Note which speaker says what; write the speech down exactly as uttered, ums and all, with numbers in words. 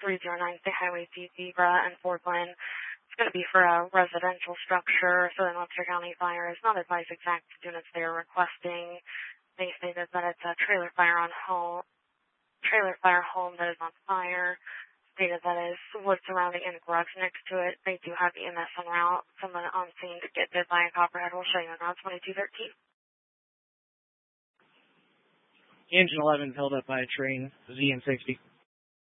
Speaker 1: three oh nine State Highway C, Zebra and Ford Glen. It's going to be for a residential structure. Southern Webster County Fire is not advised exact units they are requesting. They stated that it's a trailer fire on home, trailer fire home that is on fire. Stated that is wood surrounding and garage next to it. They do have E M S en route. Someone on scene to get bit by a copperhead will show you on Route twenty-two thirteen.
Speaker 2: Engine eleven held up by a train, Z N sixty.